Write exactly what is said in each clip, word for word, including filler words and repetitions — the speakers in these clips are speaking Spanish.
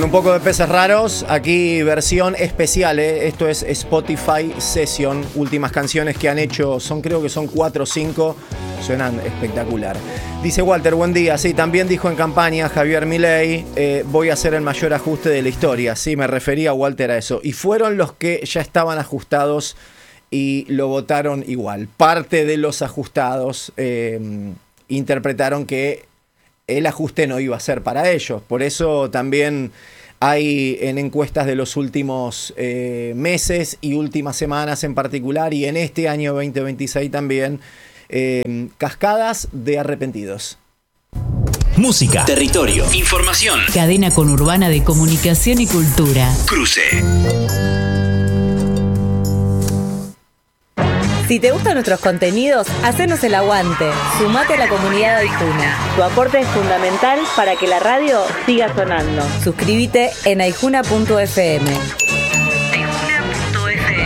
un poco de Peces Raros, aquí versión especial, ¿eh? Esto es Spotify Session, últimas canciones que han hecho, son creo que son cuatro o cinco, suenan espectacular. Dice Walter, buen día, sí, también dijo en campaña Javier Milei, eh, voy a hacer el mayor ajuste de la historia, sí, me refería Walter a eso, y fueron los que ya estaban ajustados y lo votaron igual. Parte de los ajustados eh, interpretaron que el ajuste no iba a ser para ellos. Por eso también hay en encuestas de los últimos eh, meses y últimas semanas en particular, y en este año veinte veintiséis también, eh, cascadas de arrepentidos. Música, territorio, información. Cadena conurbana de comunicación y cultura. Cruce. Si te gustan nuestros contenidos, hacenos el aguante. Sumate a la comunidad de Aijuna. Tu aporte es fundamental para que la radio siga sonando. Suscríbete en aijuna punto efe eme. aijuna punto efe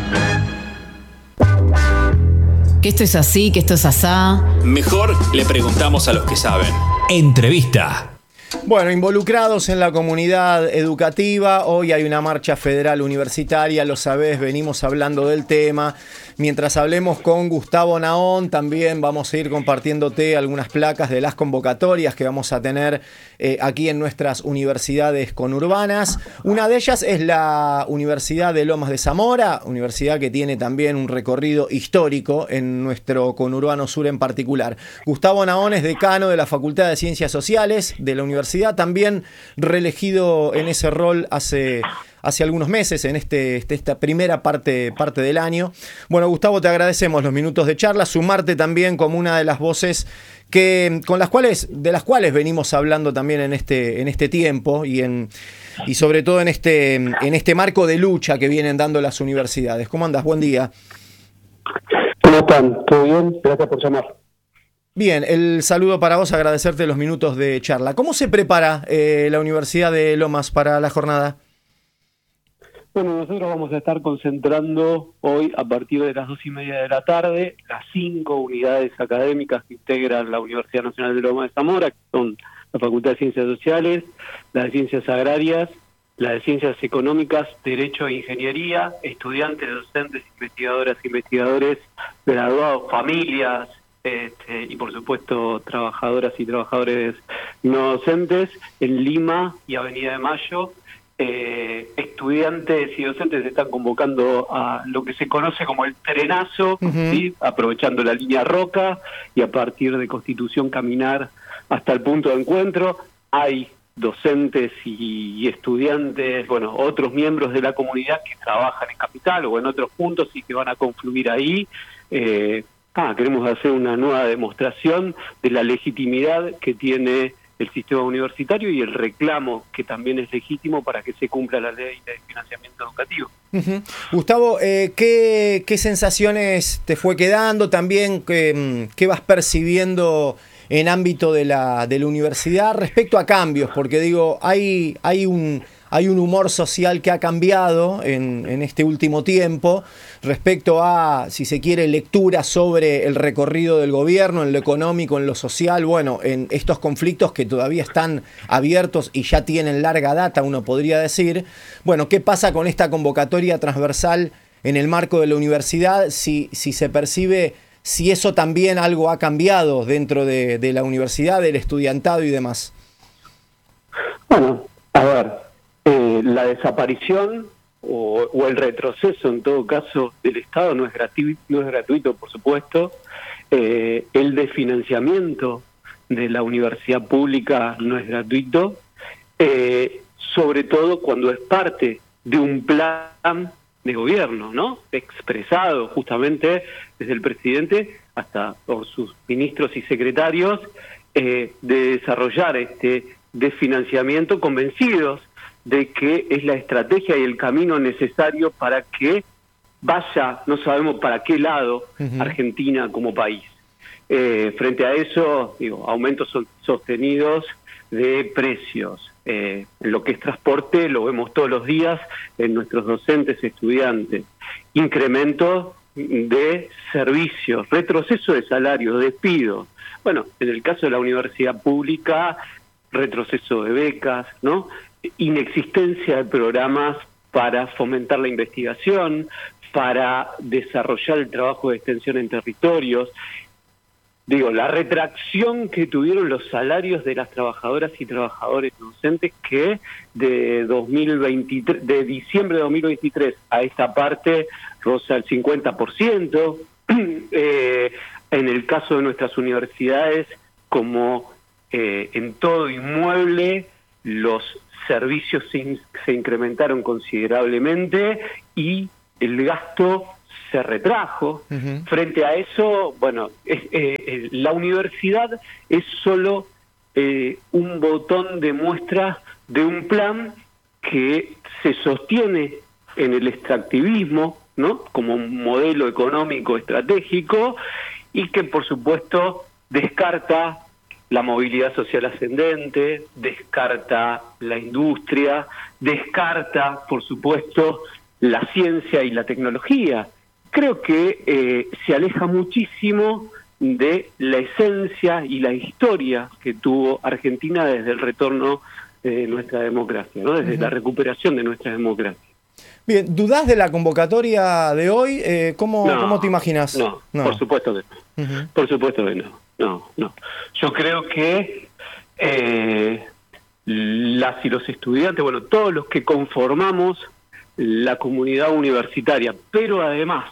eme. Que esto es así, que esto es asá. Mejor le preguntamos a los que saben. Entrevista. Bueno, involucrados en la comunidad educativa, hoy hay una marcha federal universitaria, lo sabés, venimos hablando del tema. Mientras hablemos con Gustavo Naón, también vamos a ir compartiéndote algunas placas de las convocatorias que vamos a tener eh, aquí en nuestras universidades conurbanas. Una de ellas es la Universidad de Lomas de Zamora, universidad que tiene también un recorrido histórico en nuestro conurbano sur en particular. Gustavo Naón es decano de la Facultad de Ciencias Sociales de la universidad, también reelegido en ese rol hace... hace algunos meses, en este, este, esta primera parte, parte del año. Bueno, Gustavo, te agradecemos los minutos de charla, sumarte también como una de las voces que, con las cuales, de las cuales venimos hablando también en este, en este tiempo y, en, y sobre todo en este, en este marco de lucha que vienen dando las universidades. ¿Cómo andas? Buen día. ¿Cómo están? ¿Todo bien? Gracias por llamar. Bien, el saludo para vos, agradecerte los minutos de charla. ¿Cómo se prepara eh, la Universidad de Lomas para la jornada? Bueno, nosotros vamos a estar concentrando hoy a partir de las dos y media de la tarde las cinco unidades académicas que integran la Universidad Nacional de Lomas de Zamora, que son la Facultad de Ciencias Sociales, la de Ciencias Agrarias, la de Ciencias Económicas, Derecho e Ingeniería, estudiantes, docentes, investigadoras, investigadores, graduados, familias, este, y por supuesto trabajadoras y trabajadores no docentes en Lima y Avenida de Mayo. Eh, estudiantes y docentes se están convocando a lo que se conoce como el trenazo, uh-huh. ¿sí? Aprovechando la línea Roca y a partir de Constitución caminar hasta el punto de encuentro. Hay docentes y, y estudiantes, bueno, otros miembros de la comunidad que trabajan en Capital o en otros puntos y que van a confluir ahí. Eh, ah, queremos hacer una nueva demostración de la legitimidad que tiene el sistema universitario y el reclamo que también es legítimo para que se cumpla la ley de financiamiento educativo. Uh-huh. Gustavo, eh, ¿qué, ¿qué sensaciones te fue quedando también? ¿Qué, qué vas percibiendo en ámbito de la, de la universidad respecto a cambios? Porque digo, hay, hay un... Hay un humor social que ha cambiado en, en este último tiempo respecto a, si se quiere, lectura sobre el recorrido del gobierno, en lo económico, en lo social, bueno, en estos conflictos que todavía están abiertos y ya tienen larga data, uno podría decir. Bueno, ¿qué pasa con esta convocatoria transversal en el marco de la universidad? Si, si se percibe, si eso también algo ha cambiado dentro de, de la universidad, del estudiantado y demás. Bueno, a ver. Eh, la desaparición o, o el retroceso, en todo caso, del Estado no es gratuito, no es gratuito, por supuesto. Eh, el desfinanciamiento de la universidad pública no es gratuito, eh, sobre todo cuando es parte de un plan de gobierno, ¿no? Expresado justamente desde el presidente hasta por sus ministros y secretarios, eh, de desarrollar este desfinanciamiento convencidos de que es la estrategia y el camino necesario para que vaya, no sabemos para qué lado, uh-huh. Argentina como país. Eh, frente a eso, digo, aumentos sostenidos de precios. Eh, en lo que es transporte lo vemos todos los días en nuestros docentes, estudiantes. Incremento de servicios, retroceso de salarios, despidos. Bueno, en el caso de la universidad pública, retroceso de becas, ¿no? inexistencia de programas para fomentar la investigación, para desarrollar el trabajo de extensión en territorios. Digo, la retracción que tuvieron los salarios de las trabajadoras y trabajadores docentes, que de dos mil veintitrés, de diciembre de dos mil veintitrés a esta parte roza el cincuenta por ciento. Eh, en el caso de nuestras universidades, como eh, en todo inmueble, los servicios se, in- se incrementaron considerablemente y el gasto se retrajo. Uh-huh. Frente a eso, bueno, es, eh, la universidad es solo eh, un botón de muestra de un plan que se sostiene en el extractivismo, ¿no?, como un modelo económico estratégico, y que por supuesto descarta la movilidad social ascendente, descarta la industria, descarta por supuesto la ciencia y la tecnología. Creo que eh, se aleja muchísimo de la esencia y la historia que tuvo Argentina desde el retorno de nuestra democracia, ¿no?, desde uh-huh. la recuperación de nuestra democracia. Bien, ¿dudás de la convocatoria de hoy? Eh, ¿cómo, no, ¿Cómo te imaginas? No, no, por supuesto que no. Uh-huh. Por supuesto que no. No, no. Yo creo que eh, las y los estudiantes, bueno, todos los que conformamos la comunidad universitaria, pero además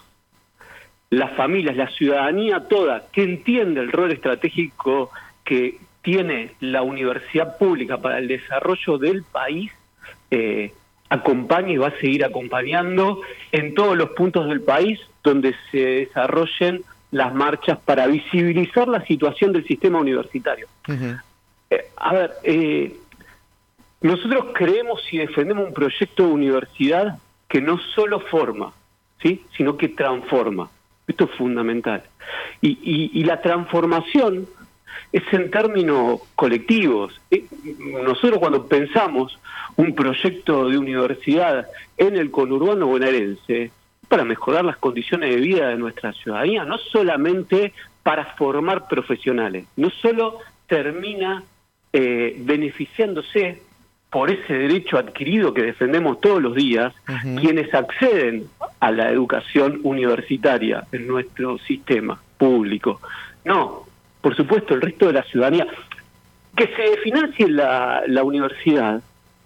las familias, la ciudadanía toda, que entiende el rol estratégico que tiene la universidad pública para el desarrollo del país, eh, acompaña y va a seguir acompañando en todos los puntos del país donde se desarrollen las marchas para visibilizar la situación del sistema universitario. Uh-huh. Eh, a ver, eh, nosotros creemos y defendemos un proyecto de universidad que no solo forma, ¿sí?, sino que transforma. Esto es fundamental. Y, y, y la transformación es en términos colectivos. Eh, nosotros cuando pensamos un proyecto de universidad en el conurbano bonaerense, para mejorar las condiciones de vida de nuestra ciudadanía, no solamente para formar profesionales, no solo termina eh, beneficiándose por ese derecho adquirido que defendemos todos los días, uh-huh. quienes acceden a la educación universitaria en nuestro sistema público. No, por supuesto, el resto de la ciudadanía. Que se financie la, la universidad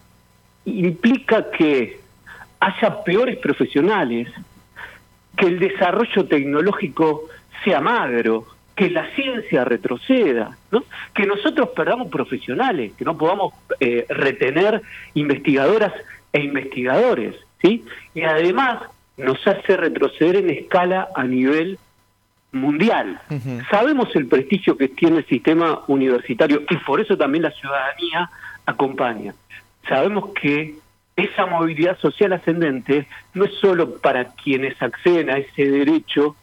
implica que haya peores profesionales, que el desarrollo tecnológico sea magro, que la ciencia retroceda, ¿no?, que nosotros perdamos profesionales, que no podamos eh, retener investigadoras e investigadores, ¿sí? Y además nos hace retroceder en escala a nivel mundial. Uh-huh. Sabemos el prestigio que tiene el sistema universitario y por eso también la ciudadanía acompaña. Sabemos que esa movilidad social ascendente no es solo para quienes acceden a ese derecho,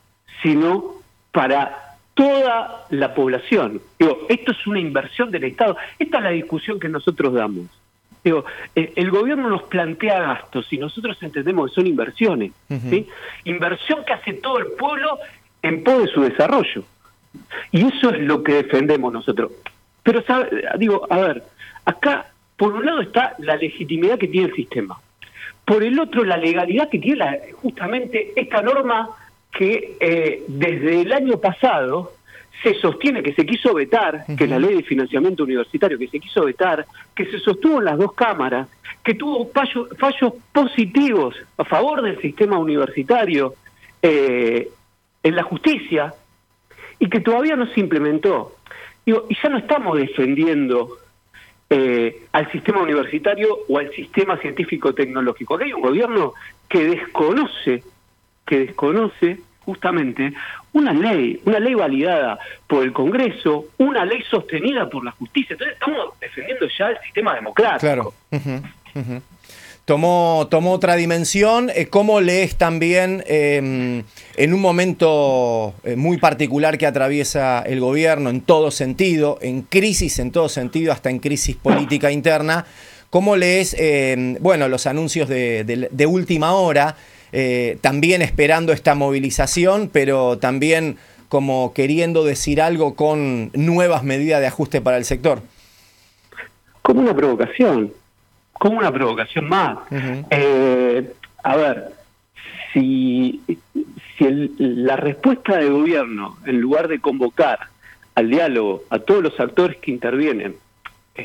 sino para toda la población. Digo, esto es una inversión del Estado. Esta es la discusión que nosotros damos. Digo, el, el gobierno nos plantea gastos y nosotros entendemos que son inversiones, uh-huh. ¿sí? Inversión que hace todo el pueblo en pos de su desarrollo. Y eso es lo que defendemos nosotros. Pero, ¿sabe? Digo, a ver, acá por un lado está la legitimidad que tiene el sistema. Por el otro, la legalidad que tiene la, justamente esta norma que eh, desde el año pasado se sostiene, que se quiso vetar, uh-huh. que es la ley de financiamiento universitario, que se quiso vetar, que se sostuvo en las dos cámaras, que tuvo fallo, fallos positivos a favor del sistema universitario eh, en la justicia, y que todavía no se implementó. Digo, y ya no estamos defendiendo eh, al sistema universitario o al sistema científico-tecnológico. Acá hay un gobierno que desconoce, que desconoce justamente una ley, una ley validada por el Congreso, una ley sostenida por la justicia. Entonces estamos defendiendo ya el sistema democrático. Claro. Uh-huh, uh-huh. Tomó, tomó otra dimensión. ¿Cómo lees también eh, en un momento muy particular que atraviesa el gobierno en todo sentido, en crisis en todo sentido, hasta en crisis política interna? ¿Cómo lees eh, bueno, los anuncios de, de, de última hora, eh, también esperando esta movilización, pero también como queriendo decir algo con nuevas medidas de ajuste para el sector? Como una provocación. como una provocación más. Uh-huh. Eh, a ver, si, si el, la respuesta del gobierno, en lugar de convocar al diálogo a todos los actores que intervienen, eh,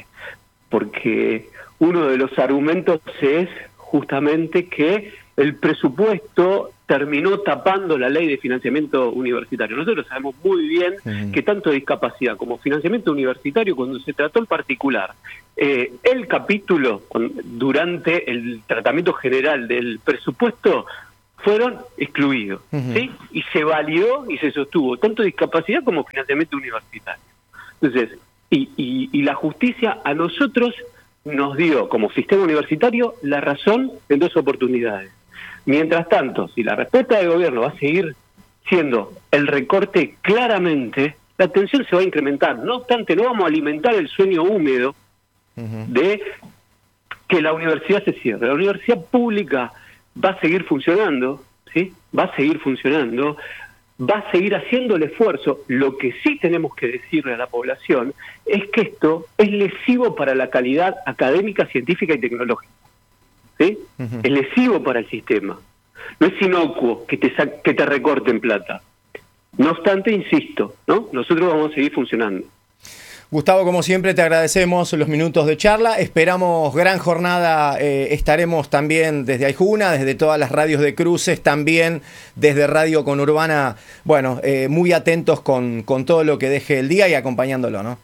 porque uno de los argumentos es justamente que el presupuesto terminó tapando la ley de financiamiento universitario. Nosotros sabemos muy bien uh-huh. que tanto discapacidad como financiamiento universitario, cuando se trató en particular, eh, el capítulo con, durante el tratamiento general del presupuesto fueron excluidos, uh-huh. ¿sí? Y se validó y se sostuvo tanto discapacidad como financiamiento universitario. Entonces, y, y, y la justicia a nosotros nos dio, como sistema universitario, la razón en dos oportunidades. Mientras tanto, si la respuesta del gobierno va a seguir siendo el recorte claramente, la tensión se va a incrementar. No obstante, no vamos a alimentar el sueño húmedo uh-huh. de que la universidad se cierre. La universidad pública va a seguir funcionando, ¿sí? Va a seguir funcionando, va a seguir haciendo el esfuerzo. Lo que sí tenemos que decirle a la población es que esto es lesivo para la calidad académica, científica y tecnológica. ¿Sí? Uh-huh. Es lesivo para el sistema. No es inocuo que te, sa- que te recorten plata. No obstante, insisto, ¿no? Nosotros vamos a seguir funcionando. Gustavo, como siempre, te agradecemos los minutos de charla. Esperamos gran jornada. Eh, estaremos también desde Aijuna, desde todas las radios de Cruces, también desde Radio Conurbana. Bueno, eh, muy atentos con, con todo lo que deje el día y acompañándolo, ¿no?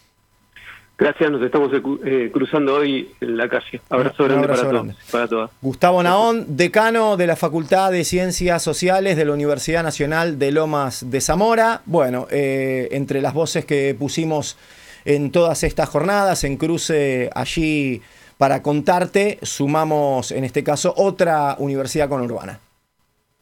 Gracias, nos estamos eh, cruzando hoy en la calle. Abrazo grande para todos, para todas. Gustavo Naón, decano de la Facultad de Ciencias Sociales de la Universidad Nacional de Lomas de Zamora. Bueno, eh, entre las voces que pusimos en todas estas jornadas, en Cruce allí para contarte, sumamos en este caso otra universidad conurbana.